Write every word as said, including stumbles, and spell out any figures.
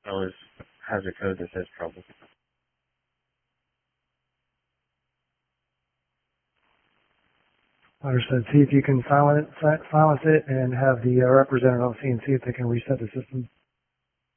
well as has a code that says trouble. Understood. See if you can silence, silence it and have the uh, representative see and see if they can reset the system.